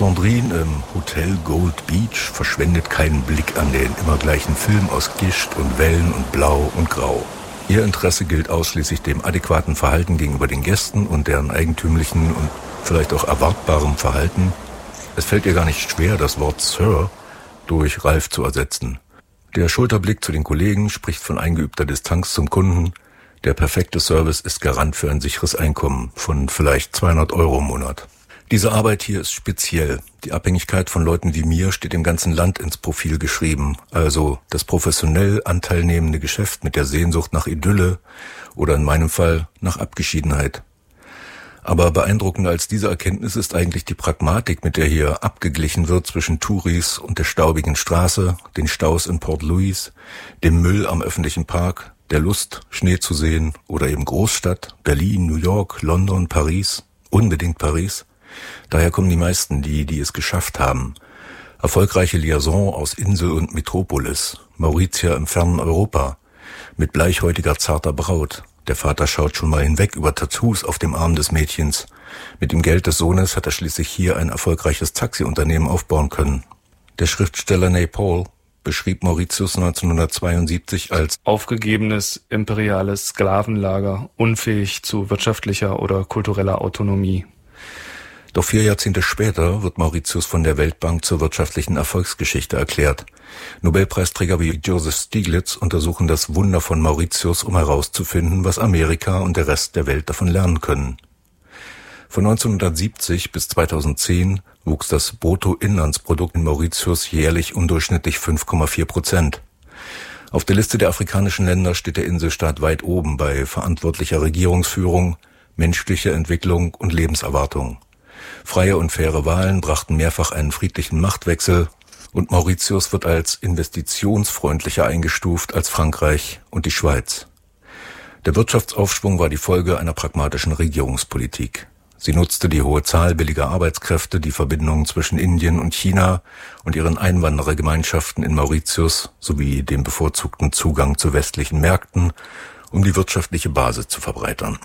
Sandrine im Hotel Gold Beach verschwendet keinen Blick an den immer gleichen Film aus Gischt und Wellen und Blau und Grau. Ihr Interesse gilt ausschließlich dem adäquaten Verhalten gegenüber den Gästen und deren eigentümlichen und vielleicht auch erwartbarem Verhalten. Es fällt ihr gar nicht schwer, das Wort Sir durch Ralf zu ersetzen. Der Schulterblick zu den Kollegen spricht von eingeübter Distanz zum Kunden. Der perfekte Service ist Garant für ein sicheres Einkommen von vielleicht 200 € im Monat. Diese Arbeit hier ist speziell. Die Abhängigkeit von Leuten wie mir steht im ganzen Land ins Profil geschrieben. Also das professionell anteilnehmende Geschäft mit der Sehnsucht nach Idylle oder in meinem Fall nach Abgeschiedenheit. Aber beeindruckender als diese Erkenntnis ist eigentlich die Pragmatik, mit der hier abgeglichen wird zwischen Touris und der staubigen Straße, den Staus in Port Louis, dem Müll am öffentlichen Park, der Lust, Schnee zu sehen oder eben Großstadt, Berlin, New York, London, Paris, unbedingt Paris. Daher kommen die meisten, die es geschafft haben. Erfolgreiche Liaison aus Insel und Metropolis, Mauritius im fernen Europa, mit bleichhäutiger zarter Braut. Der Vater schaut schon mal hinweg über Tattoos auf dem Arm des Mädchens. Mit dem Geld des Sohnes hat er schließlich hier ein erfolgreiches Taxiunternehmen aufbauen können. Der Schriftsteller Naipaul beschrieb Mauritius 1972 als aufgegebenes imperiales Sklavenlager, unfähig zu wirtschaftlicher oder kultureller Autonomie. Doch 4 Jahrzehnte später wird Mauritius von der Weltbank zur wirtschaftlichen Erfolgsgeschichte erklärt. Nobelpreisträger wie Joseph Stiglitz untersuchen das Wunder von Mauritius, um herauszufinden, was Amerika und der Rest der Welt davon lernen können. Von 1970 bis 2010 wuchs das Bruttoinlandsprodukt in Mauritius jährlich undurchschnittlich 5,4%. Auf der Liste der afrikanischen Länder steht der Inselstaat weit oben bei verantwortlicher Regierungsführung, menschlicher Entwicklung und Lebenserwartung. Freie und faire Wahlen brachten mehrfach einen friedlichen Machtwechsel und Mauritius wird als investitionsfreundlicher eingestuft als Frankreich und die Schweiz. Der Wirtschaftsaufschwung war die Folge einer pragmatischen Regierungspolitik. Sie nutzte die hohe Zahl billiger Arbeitskräfte, die Verbindungen zwischen Indien und China und ihren Einwanderergemeinschaften in Mauritius sowie den bevorzugten Zugang zu westlichen Märkten, um die wirtschaftliche Basis zu verbreitern.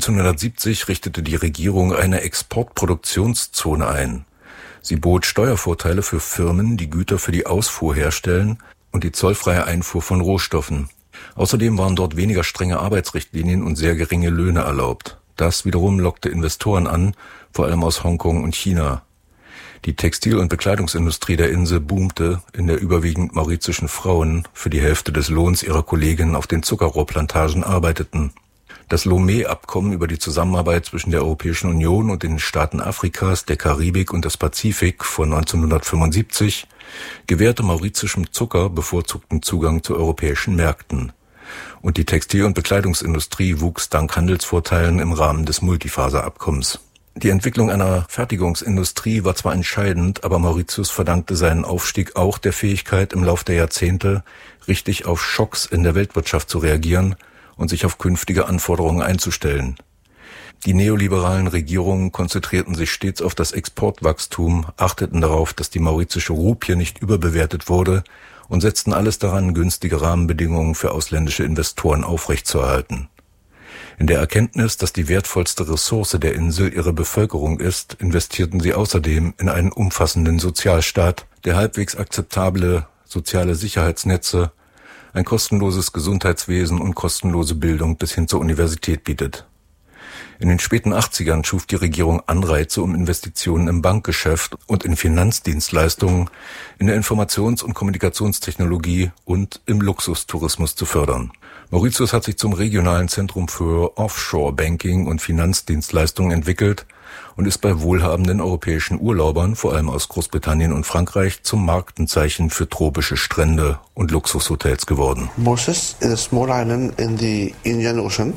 1970 richtete die Regierung eine Exportproduktionszone ein. Sie bot Steuervorteile für Firmen, die Güter für die Ausfuhr herstellen und die zollfreie Einfuhr von Rohstoffen. Außerdem waren dort weniger strenge Arbeitsrichtlinien und sehr geringe Löhne erlaubt. Das wiederum lockte Investoren an, vor allem aus Hongkong und China. Die Textil- und Bekleidungsindustrie der Insel boomte, in der überwiegend mauritischen Frauen für die Hälfte des Lohns ihrer Kolleginnen auf den Zuckerrohrplantagen arbeiteten. Das Lomé-Abkommen über die Zusammenarbeit zwischen der Europäischen Union und den Staaten Afrikas, der Karibik und des Pazifik von 1975 gewährte mauritischem Zucker bevorzugten Zugang zu europäischen Märkten. Und die Textil- und Bekleidungsindustrie wuchs dank Handelsvorteilen im Rahmen des Multifaserabkommens. Die Entwicklung einer Fertigungsindustrie war zwar entscheidend, aber Mauritius verdankte seinen Aufstieg auch der Fähigkeit, im Lauf der Jahrzehnte richtig auf Schocks in der Weltwirtschaft zu reagieren und sich auf künftige Anforderungen einzustellen. Die neoliberalen Regierungen konzentrierten sich stets auf das Exportwachstum, achteten darauf, dass die mauritische Rupie nicht überbewertet wurde und setzten alles daran, günstige Rahmenbedingungen für ausländische Investoren aufrechtzuerhalten. In der Erkenntnis, dass die wertvollste Ressource der Insel ihre Bevölkerung ist, investierten sie außerdem in einen umfassenden Sozialstaat, der halbwegs akzeptable soziale Sicherheitsnetze, ein kostenloses Gesundheitswesen und kostenlose Bildung bis hin zur Universität bietet. In den späten 80ern schuf die Regierung Anreize, um Investitionen im Bankgeschäft und in Finanzdienstleistungen, in der Informations- und Kommunikationstechnologie und im Luxustourismus zu fördern. Mauritius hat sich zum regionalen Zentrum für Offshore-Banking und Finanzdienstleistungen entwickelt und ist bei wohlhabenden europäischen Urlaubern, vor allem aus Großbritannien und Frankreich, zum Markenzeichen für tropische Strände und Luxushotels geworden. Mauritius is a small island in the Indian Ocean,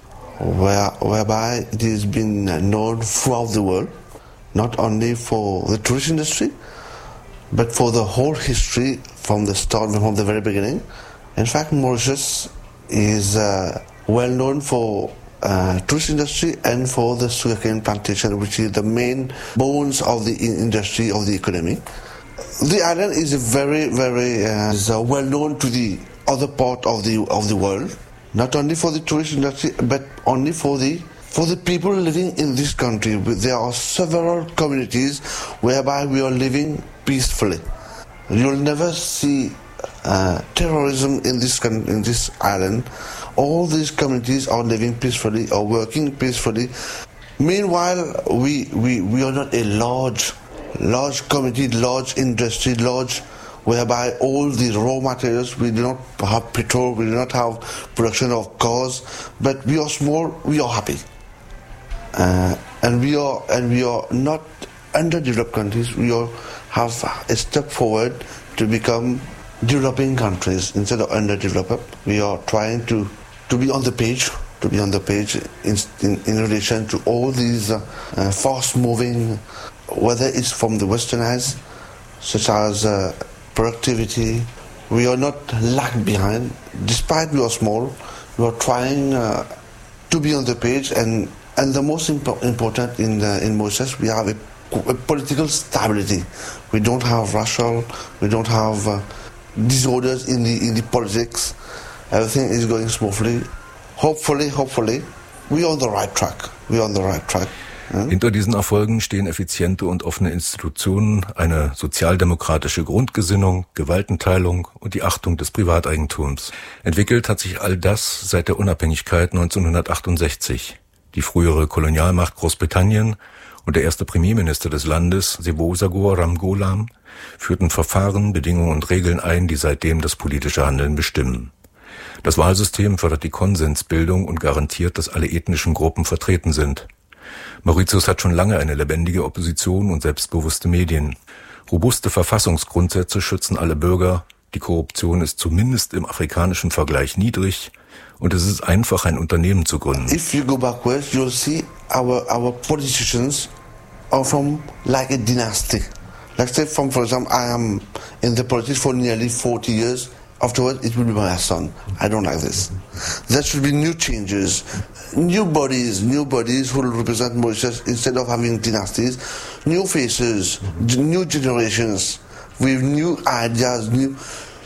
whereby it has been known throughout the world, not only for the tourist industry, but for the whole history from the start, from the very beginning. In fact, Mauritius is well known for tourist industry and for the sugarcane plantation, which is the main bones of the industry of the economy. The island is very well known to the other part of the world, not only for the tourist industry, but only for the For the people living in this country, there are several communities whereby we are living peacefully. You'll never see terrorism in this island. All these communities are living peacefully, are working peacefully. Meanwhile, we are not a large community, large industry, whereby all the raw materials, we do not have petrol, we do not have production of cars, but we are small, we are happy. And we are not underdeveloped countries. We have a step forward to become developing countries instead of underdeveloped. We are trying to be on the page, in relation to all these fast-moving, whether it's from the Western eyes, such as productivity. We are not lag behind. Despite we are small, we are trying to be on the page, and the most important in Mauritius, we have a political stability. We don't have racial, we don't have disorders in the politics. Everything is going smoothly. Hopefully, we are on the right track. Hinter diesen Erfolgen stehen effiziente und offene Institutionen, eine sozialdemokratische Grundgesinnung, Gewaltenteilung und die Achtung des Privateigentums. Entwickelt hat sich all das seit der Unabhängigkeit 1968. Die frühere Kolonialmacht Großbritannien und der erste Premierminister des Landes, Sebosagor Ramgoolam, führten Verfahren, Bedingungen und Regeln ein, die seitdem das politische Handeln bestimmen. Das Wahlsystem fördert die Konsensbildung und garantiert, dass alle ethnischen Gruppen vertreten sind. Mauritius hat schon lange eine lebendige Opposition und selbstbewusste Medien. Robuste Verfassungsgrundsätze schützen alle Bürger, die Korruption ist zumindest im afrikanischen Vergleich niedrig und es ist einfach, ein Unternehmen zu gründen. If you go backwards, you'll see our politicians are from like a dynasty. Like say, for example, I am in the politics for nearly 40 years. Afterwards, it will be my son. I don't like this. There should be new changes, new bodies who will represent Mauritius instead of having dynasties, new faces, new generations with new ideas, new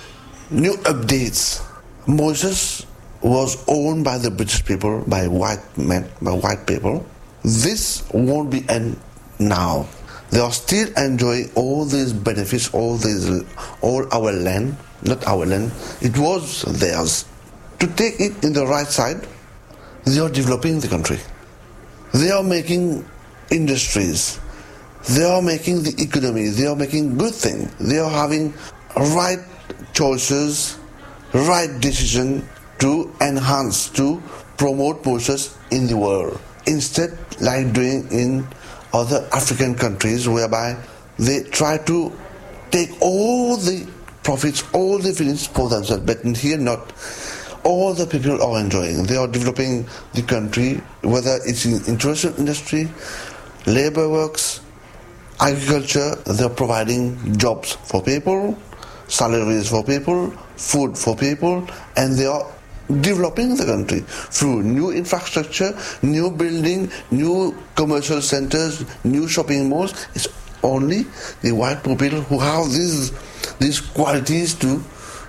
updates. Mauritius was owned by the British people, by white men, by white people. This won't be end now. They are still enjoying all these benefits, all our land. Not our land, it was theirs. To take it in the right side, they are developing the country. They are making industries. They are making the economy. They are making good things. They are having right choices, right decision to enhance, to promote Mauritius in the world. Instead, like doing in other African countries, whereby they try to take all the profits, all the feelings for themselves, but here not. All the people are enjoying. They are developing the country, whether it's in international industry, labor works, agriculture. They are providing jobs for people, salaries for people, food for people, and they are developing the country through new infrastructure, new building, new commercial centers, new shopping malls. It's only the white people who have these qualities to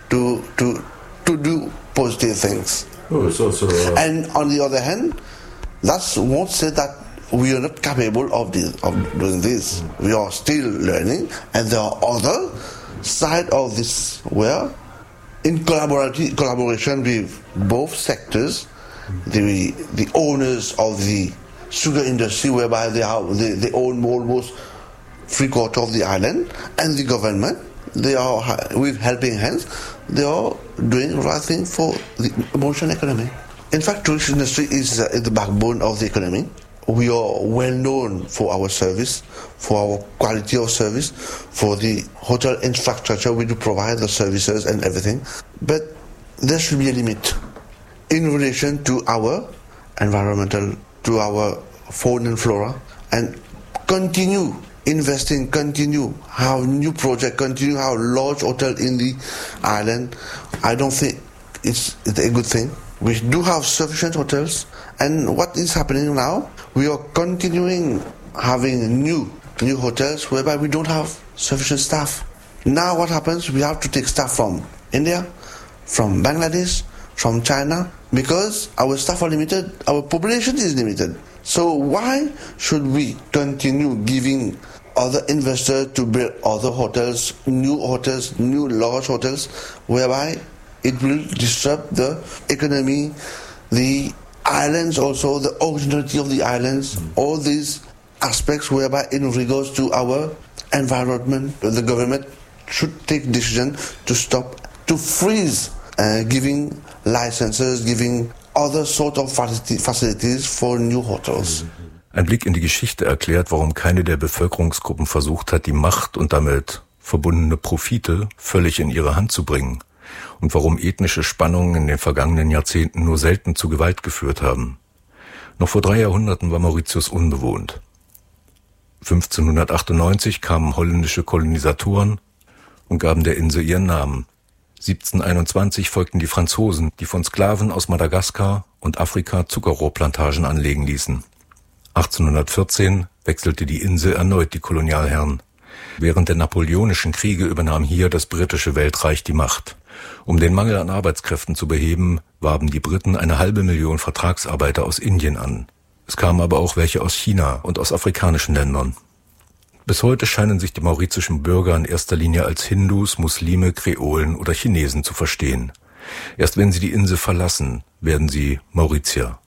do positive things. And on the other hand, that won't say that we are not capable of doing this. We are still learning, and there are other side of this where, in collaboration with both sectors, the owners of the sugar industry, whereby they own almost 3/4 of the island, and the government, they are with helping hands. They are doing the right thing for the Mauritian economy. In fact, tourist industry is the backbone of the economy. We are well known for our service, for our quality of service, for the hotel infrastructure. We do provide the services and everything. But there should be a limit in relation to our environmental, to our fauna and flora, and continue investing, continue have new project, continue have large hotel in the island. I don't think it's a good thing. We do have sufficient hotels, and what is happening now, we are continuing having new hotels whereby we don't have sufficient staff. Now what happens, we have to take staff from India, from Bangladesh, from China, because our staff are limited, our population is limited. So why should we continue giving other investors to build other hotels, new large hotels, whereby it will disrupt the economy, the islands also, the originality of the islands, all these aspects whereby in regards to our environment, the government should take decision to stop, to freeze giving licenses, giving other sort of facilities for new hotels. Ein Blick in die Geschichte erklärt, warum keine der Bevölkerungsgruppen versucht hat, die Macht und damit verbundene Profite völlig in ihre Hand zu bringen und warum ethnische Spannungen in den vergangenen Jahrzehnten nur selten zu Gewalt geführt haben. Noch vor 3 Jahrhunderten war Mauritius unbewohnt. 1598 kamen holländische Kolonisatoren und gaben der Insel ihren Namen. 1721 folgten die Franzosen, die von Sklaven aus Madagaskar und Afrika Zuckerrohrplantagen anlegen ließen. 1814 wechselte die Insel erneut die Kolonialherren. Während der Napoleonischen Kriege übernahm hier das britische Weltreich die Macht. Um den Mangel an Arbeitskräften zu beheben, warben die Briten 500.000 Vertragsarbeiter aus Indien an. Es kamen aber auch welche aus China und aus afrikanischen Ländern. Bis heute scheinen sich die mauritischen Bürger in erster Linie als Hindus, Muslime, Kreolen oder Chinesen zu verstehen. Erst wenn sie die Insel verlassen, werden sie Mauritier.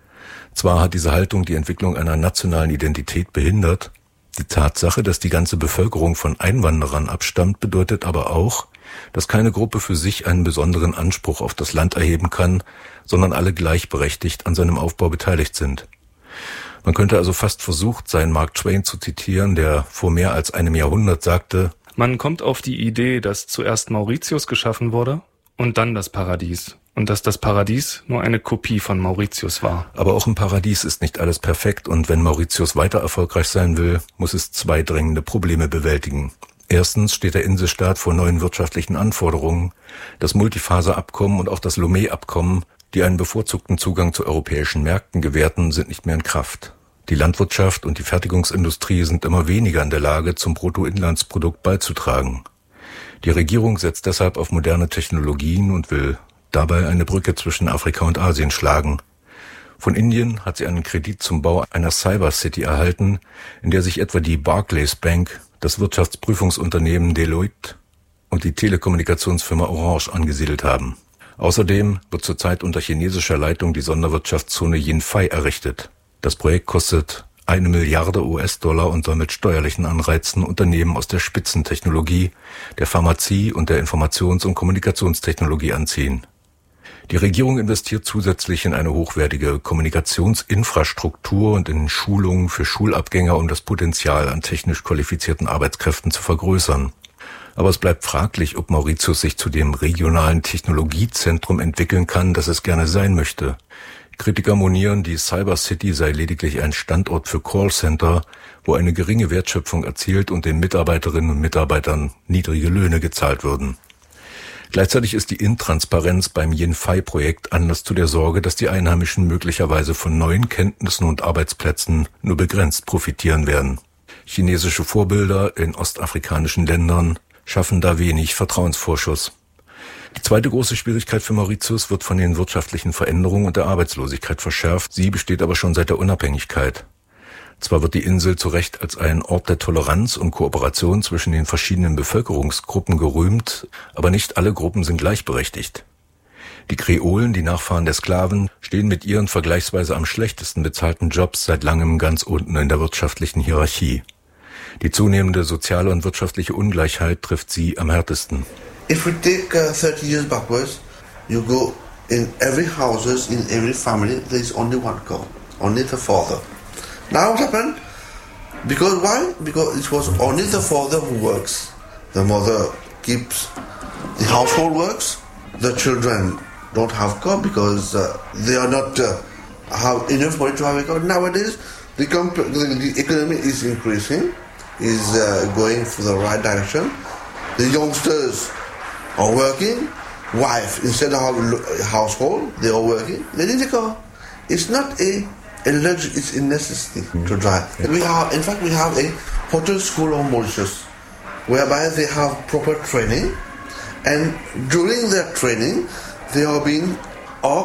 Zwar hat diese Haltung die Entwicklung einer nationalen Identität behindert, die Tatsache, dass die ganze Bevölkerung von Einwanderern abstammt, bedeutet aber auch, dass keine Gruppe für sich einen besonderen Anspruch auf das Land erheben kann, sondern alle gleichberechtigt an seinem Aufbau beteiligt sind. Man könnte also fast versucht sein, Mark Twain zu zitieren, der vor mehr als einem Jahrhundert sagte: Man kommt auf die Idee, dass zuerst Mauritius geschaffen wurde und dann das Paradies. Und dass das Paradies nur eine Kopie von Mauritius war. Aber auch im Paradies ist nicht alles perfekt und wenn Mauritius weiter erfolgreich sein will, muss es 2 drängende Probleme bewältigen. Erstens steht der Inselstaat vor neuen wirtschaftlichen Anforderungen. Das Multifaserabkommen und auch das Lomé-Abkommen, die einen bevorzugten Zugang zu europäischen Märkten gewährten, sind nicht mehr in Kraft. Die Landwirtschaft und die Fertigungsindustrie sind immer weniger in der Lage, zum Bruttoinlandsprodukt beizutragen. Die Regierung setzt deshalb auf moderne Technologien und will dabei eine Brücke zwischen Afrika und Asien schlagen. Von Indien hat sie einen Kredit zum Bau einer Cyber City erhalten, in der sich etwa die Barclays Bank, das Wirtschaftsprüfungsunternehmen Deloitte und die Telekommunikationsfirma Orange angesiedelt haben. Außerdem wird zurzeit unter chinesischer Leitung die Sonderwirtschaftszone Jinfei errichtet. Das Projekt kostet 1 Milliarde US-Dollar und soll mit steuerlichen Anreizen Unternehmen aus der Spitzentechnologie, der Pharmazie und der Informations- und Kommunikationstechnologie anziehen. Die Regierung investiert zusätzlich in eine hochwertige Kommunikationsinfrastruktur und in Schulungen für Schulabgänger, um das Potenzial an technisch qualifizierten Arbeitskräften zu vergrößern. Aber es bleibt fraglich, ob Mauritius sich zu dem regionalen Technologiezentrum entwickeln kann, das es gerne sein möchte. Kritiker monieren, die Cyber City sei lediglich ein Standort für Callcenter, wo eine geringe Wertschöpfung erzielt und den Mitarbeiterinnen und Mitarbeitern niedrige Löhne gezahlt würden. Gleichzeitig ist die Intransparenz beim Jinfei-Projekt Anlass zu der Sorge, dass die Einheimischen möglicherweise von neuen Kenntnissen und Arbeitsplätzen nur begrenzt profitieren werden. Chinesische Vorbilder in ostafrikanischen Ländern schaffen da wenig Vertrauensvorschuss. Die zweite große Schwierigkeit für Mauritius wird von den wirtschaftlichen Veränderungen und der Arbeitslosigkeit verschärft. Sie besteht aber schon seit der Unabhängigkeit. Zwar wird die Insel zu Recht als ein Ort der Toleranz und Kooperation zwischen den verschiedenen Bevölkerungsgruppen gerühmt, aber nicht alle Gruppen sind gleichberechtigt. Die Kreolen, die Nachfahren der Sklaven, stehen mit ihren vergleichsweise am schlechtesten bezahlten Jobs seit langem ganz unten in der wirtschaftlichen Hierarchie. Die zunehmende soziale und wirtschaftliche Ungleichheit trifft sie am härtesten. If we take 30 years backwards, you go in every houses, in every family, there is only one cow, only the father. Now what happened? Because why? Because it was only the father who works. The mother keeps the household works. The children don't have cow because they are not have enough money to have a cow. Nowadays, the economy is increasing, is going for the right direction. The youngsters are working. Wife, instead of household, they are working. They need a car. It's not a luxury, it's a necessity to drive. We have a hotel school of Mauritius, whereby they have proper training, and during their training, they are being asked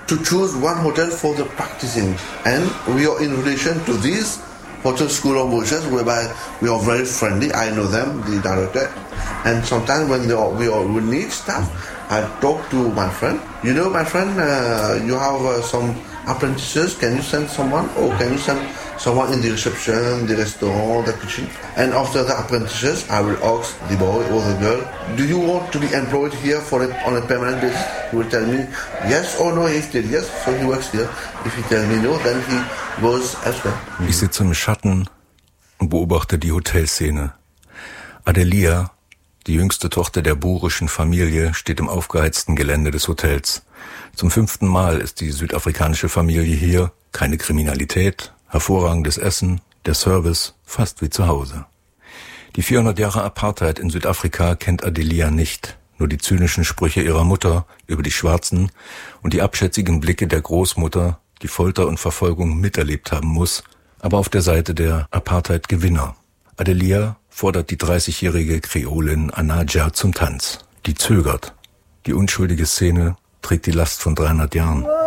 to choose one hotel for the practicing. And we are in relation to this Hotel School of Mauritius, whereby we are very friendly. I know them, the director. And sometimes when we need staff, I talk to my friend. You know, my friend, you have some apprentices. Can you send someone? Or can you send someone in the reception, the restaurant, the kitchen? And after the apprentices, I will ask the boy or the girl, do you want to be employed here on a permanent basis? He will tell me yes or no. If he tells yes, so he works here. If he tells me no, then he goes elsewhere. Ich sitze im Schatten und beobachte die Hotelszene. Adelia, die jüngste Tochter der boerischen Familie, steht im aufgeheizten Gelände des Hotels. Zum 5. Mal ist die südafrikanische Familie hier. Keine Kriminalität, hervorragendes Essen, der Service, fast wie zu Hause. Die 400 Jahre Apartheid in Südafrika kennt Adelia nicht. Nur die zynischen Sprüche ihrer Mutter über die Schwarzen und die abschätzigen Blicke der Großmutter, die Folter und Verfolgung miterlebt haben muss, aber auf der Seite der Apartheid-Gewinner. Adelia fordert die 30-jährige Kreolin Anaja zum Tanz. Die zögert. Die unschuldige Szene trägt die Last von 300 Jahren.